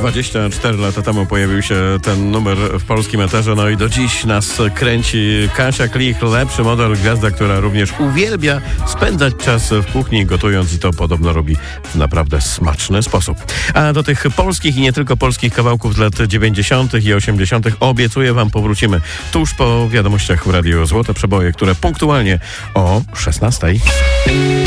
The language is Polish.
24 lata temu pojawił się ten numer w polskim eterze, no i do dziś nas kręci. Kasia Klich, lepszy model, gwiazda, która również uwielbia spędzać czas w kuchni gotując i to podobno robi w naprawdę smaczny sposób. A do tych polskich i nie tylko polskich kawałków z lat 90. i 80. obiecuję wam powrócimy tuż po wiadomościach w Radiu Złote Przeboje, które punktualnie o 16.